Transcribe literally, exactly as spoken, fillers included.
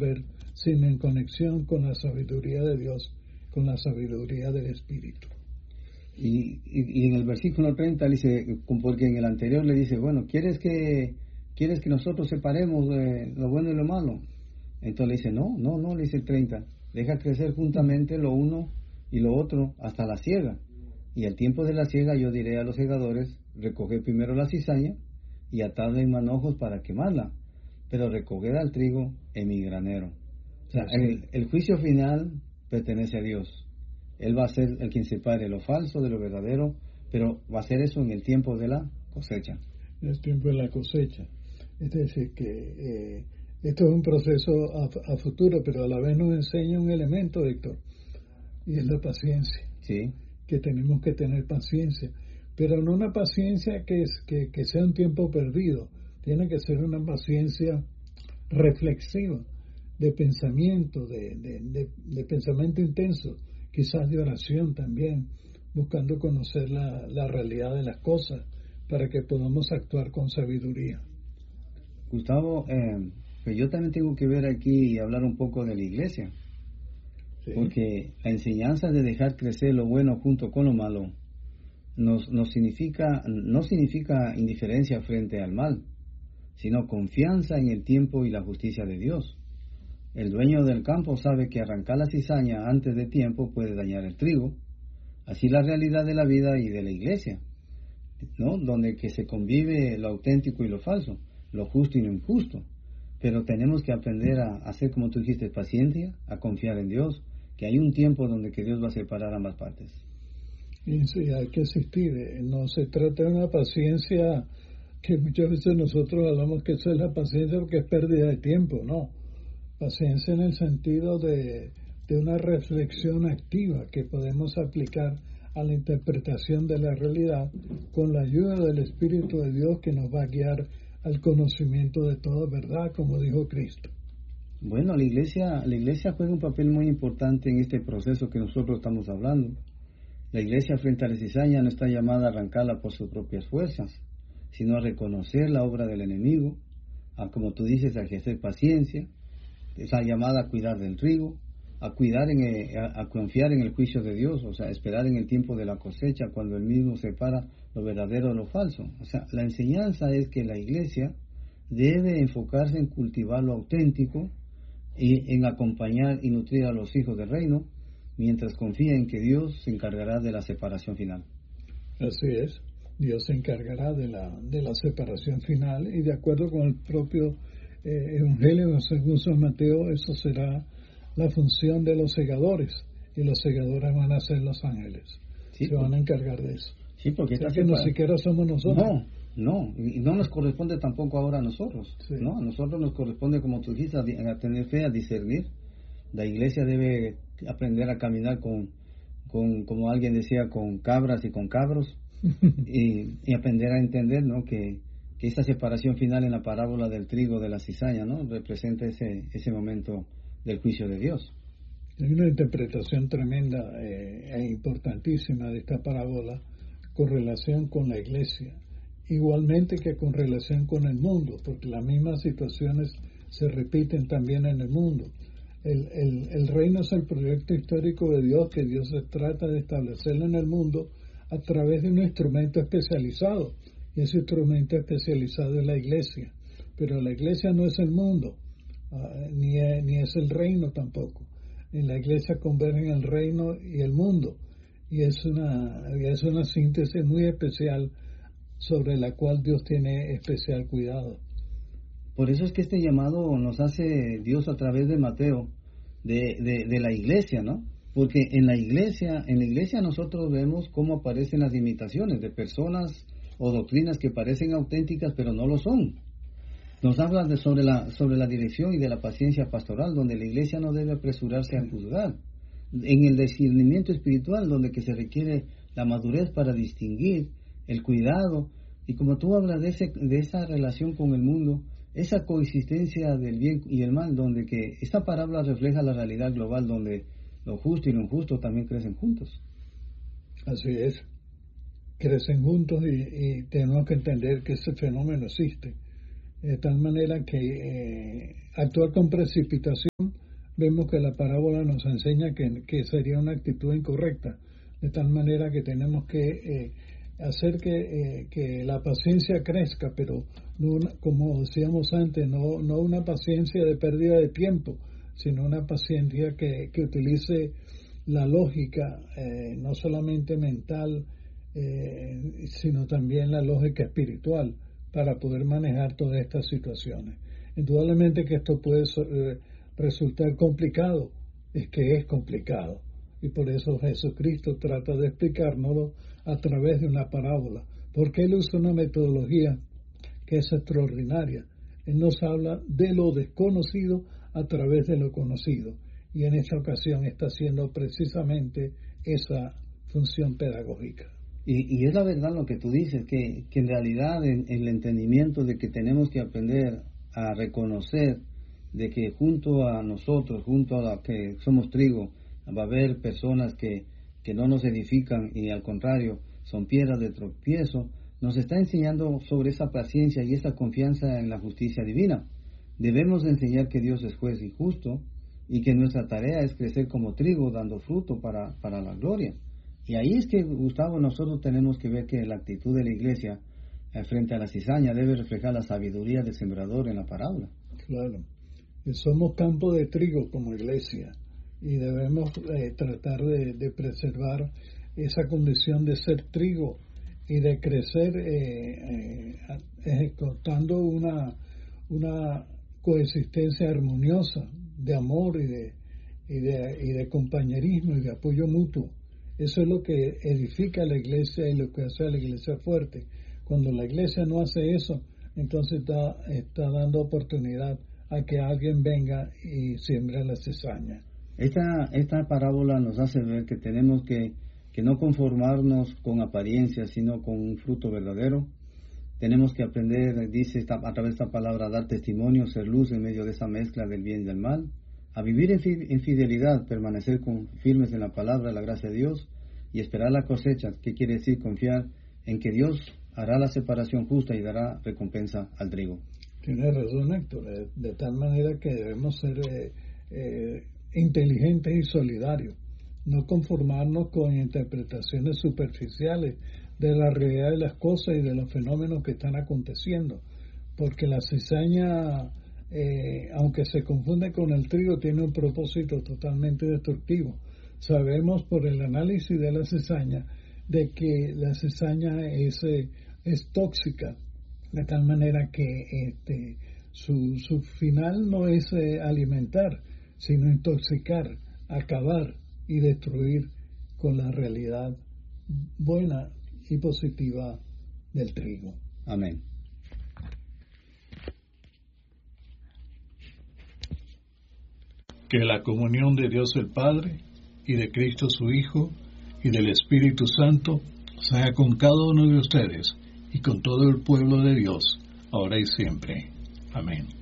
ver, sino en conexión con la sabiduría de Dios, con la sabiduría del Espíritu. Y, y, y en el versículo treinta dice, porque en el anterior le dice, bueno, ¿quieres que quieres que nosotros separemos eh, lo bueno y lo malo? Entonces le dice, no, no, no, le dice el treinta, deja crecer juntamente lo uno y lo otro hasta la siega. Y al tiempo de la siega yo diré a los segadores, recoged primero la cizaña y atadla en manojos para quemarla, pero recoged al trigo en mi granero. O sea, el, el juicio final pertenece a Dios. Él va a ser el quien separe lo falso de lo verdadero, pero va a hacer eso en el tiempo de la cosecha. En el tiempo de la cosecha. Es decir, que eh, esto es un proceso a, a futuro, pero a la vez nos enseña un elemento, Héctor, y es la paciencia. Sí. Que tenemos que tener paciencia, pero no una paciencia que, es, que, que sea un tiempo perdido, tiene que ser una paciencia reflexiva, de pensamiento, de, de, de, de pensamiento intenso, quizás de oración también, buscando conocer la, la realidad de las cosas para que podamos actuar con sabiduría. Gustavo, eh, pues yo también tengo que ver aquí y hablar un poco de la iglesia. Sí. Porque la enseñanza de dejar crecer lo bueno junto con lo malo nos, nos significa, no significa indiferencia frente al mal, sino confianza en el tiempo y la justicia de Dios. El dueño del campo sabe que arrancar la cizaña antes de tiempo puede dañar el trigo. Así la realidad de la vida y de la iglesia, ¿no? Donde que se convive lo auténtico y lo falso, lo justo y lo injusto. Pero tenemos que aprender a hacer, como tú dijiste, paciencia, a confiar en Dios, que hay un tiempo donde que Dios va a separar ambas partes. Y sí, hay que existir. No se trata de una paciencia que muchas veces nosotros hablamos que esa es la paciencia porque es pérdida de tiempo, no. Paciencia en el sentido de, de una reflexión activa que podemos aplicar a la interpretación de la realidad con la ayuda del Espíritu de Dios que nos va a guiar al conocimiento de toda verdad, como dijo Cristo. Bueno, la iglesia, la iglesia juega un papel muy importante en este proceso que nosotros estamos hablando. La iglesia frente a la cizaña no está llamada a arrancarla por sus propias fuerzas, sino a reconocer la obra del enemigo, a, como tú dices, a ejercer paciencia. Está llamada a cuidar del trigo, a cuidar en el, a, a confiar en el juicio de Dios, o sea, esperar en el tiempo de la cosecha cuando Él mismo separa lo verdadero de lo falso. O sea, la enseñanza es que la iglesia debe enfocarse en cultivar lo auténtico y en acompañar y nutrir a los hijos del reino, mientras confía en que Dios se encargará de la separación final. Así es, Dios se encargará de la, de la separación final, y de acuerdo con el propio eh, Evangelio según San Mateo, eso será la función de los segadores, y los segadores van a ser los ángeles, sí, se van a encargar de eso. Sí, porque o sea que separa... ni siquiera somos nosotros. No, no, y no nos corresponde tampoco ahora a nosotros, sí. ¿no? A nosotros nos corresponde, como tú dijiste, a, a tener fe, a discernir. La iglesia debe aprender a caminar con, con como alguien decía, con cabras y con cabros, y, y aprender a entender, ¿no? Que, que esa separación final en la parábola del trigo de la cizaña, ¿no? Representa ese, ese momento del juicio de Dios. Hay una interpretación tremenda eh, e importantísima de esta parábola con relación con la iglesia, igualmente que con relación con el mundo, porque las mismas situaciones se repiten también en el mundo. El, el, el reino es el proyecto histórico de Dios, que Dios se trata de establecerlo en el mundo a través de un instrumento especializado, y ese instrumento especializado es la iglesia. Pero la iglesia no es el mundo, uh, ni, es, ni es el reino tampoco. En la iglesia convergen el reino y el mundo, y es una, es una síntesis muy especial sobre la cual Dios tiene especial cuidado. Por eso es que este llamado nos hace Dios a través de Mateo, de, de, de la iglesia, ¿no? Porque en la iglesia, en la iglesia nosotros vemos cómo aparecen las imitaciones de personas o doctrinas que parecen auténticas pero no lo son. Nos habla de sobre la sobre la dirección y de la paciencia pastoral, donde la iglesia no debe apresurarse a juzgar. En el discernimiento espiritual, donde que se requiere la madurez para distinguir, el cuidado, y como tú hablas de ese de esa relación con el mundo, esa coexistencia del bien y el mal, donde que esta parábola refleja la realidad global, donde lo justo y lo injusto también crecen juntos. Así es, crecen juntos, y, y tenemos que entender que ese fenómeno existe. De tal manera que eh, actuar con precipitación, vemos que la parábola nos enseña que, que sería una actitud incorrecta. De tal manera que tenemos que eh, hacer que, eh, que la paciencia crezca, pero no una, como decíamos antes, no, no una paciencia de pérdida de tiempo, sino una paciencia que, que utilice la lógica, eh, no solamente mental, eh, sino también la lógica espiritual, para poder manejar todas estas situaciones. Indudablemente que esto puede eh, resultar complicado, es que es complicado, y por eso Jesucristo trata de explicárnoslo a través de una parábola, porque Él usa una metodología que es extraordinaria. Él nos habla de lo desconocido a través de lo conocido, y en esta ocasión está haciendo precisamente esa función pedagógica. Y, y es la verdad lo que tú dices, que, que en realidad en, en el entendimiento de que tenemos que aprender a reconocer de que junto a nosotros, junto a la que somos trigo, va a haber personas que, que no nos edifican y al contrario son piedras de tropiezo, nos está enseñando sobre esa paciencia y esa confianza en la justicia divina. Debemos enseñar que Dios es juez y justo y que nuestra tarea es crecer como trigo dando fruto para, para la gloria. Y ahí es que, Gustavo, nosotros tenemos que ver que la actitud de la iglesia eh, frente a la cizaña debe reflejar la sabiduría del sembrador en la parábola. Claro, somos campo de trigo como iglesia y debemos eh, tratar de, de preservar esa condición de ser trigo y de crecer eh, eh, ejecutando una, una coexistencia armoniosa de amor y de, y de, y de compañerismo y de apoyo mutuo. Eso es lo que edifica la iglesia y lo que hace a la iglesia fuerte. Cuando la iglesia no hace eso, entonces está, está dando oportunidad a que alguien venga y siembre la cizaña. Esta, esta parábola nos hace ver que tenemos que, que no conformarnos con apariencias, sino con un fruto verdadero. Tenemos que aprender, dice esta, a través de esta palabra, a dar testimonio, ser luz en medio de esa mezcla del bien y del mal, a vivir en, fi, en fidelidad, permanecer con, firmes en la palabra, la gracia de Dios, y esperar la cosecha, que quiere decir confiar en que Dios hará la separación justa y dará recompensa al trigo. Tiene razón, Héctor, de, de tal manera que debemos ser eh, eh, inteligentes y solidarios, no conformarnos con interpretaciones superficiales de la realidad de las cosas y de los fenómenos que están aconteciendo, porque la cizaña, eh, aunque se confunde con el trigo, tiene un propósito totalmente destructivo. Sabemos por el análisis de la cizaña de que la cizaña es, eh, es tóxica, de tal manera que este, su, su final no es eh, alimentar, sino intoxicar, acabar y destruir con la realidad buena y positiva del trigo. Amén. Que la comunión de Dios el Padre y de Cristo su Hijo y del Espíritu Santo sea con cada uno de ustedes y con todo el pueblo de Dios, ahora y siempre. Amén.